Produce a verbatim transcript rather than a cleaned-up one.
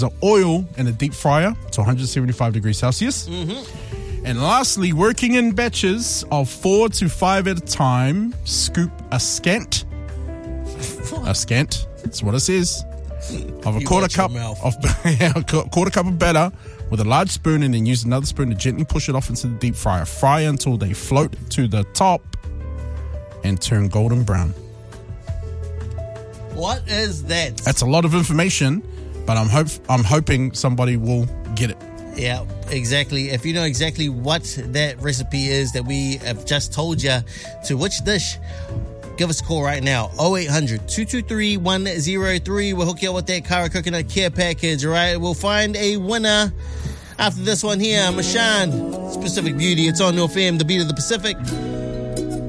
of oil in a deep fryer to one hundred seventy-five degrees Celsius. Mm-hmm. And lastly, working in batches of four to five at a time, scoop a scant. a scant, that's what it says. Of a You quarter watch your cup mouth. of a quarter cup of batter with a large spoon, and then use another spoon to gently push it off into the deep fryer. Fry until they float to the top and turn golden brown. What is that? That's a lot of information, but I'm hope I'm hoping somebody will get it. Yeah, exactly. If you know exactly what that recipe is that we have just told you to which dish, give us a call right now. oh eight hundred, two two three, one oh three. We'll hook you up with that Kara Coconut Care Package, all right? We'll find a winner after this one here. Mashan, Specific Beauty. It's on North F M, the beat of the Pacific.